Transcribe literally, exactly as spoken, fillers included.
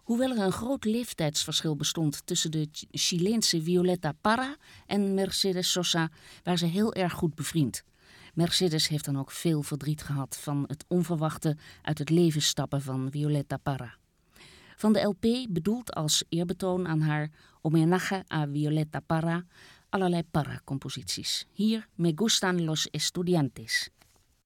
Hoewel er een groot leeftijdsverschil bestond tussen de Ch- Chileense Violeta Parra en Mercedes Sosa, waren ze heel erg goed bevriend. Mercedes heeft dan ook veel verdriet gehad van het onverwachte uit het leven stappen van Violeta Parra. Van de L P, bedoeld als eerbetoon aan haar Homenaje a Violeta Parra, allerlei Parra-composities. Hier Me gustan los estudiantes.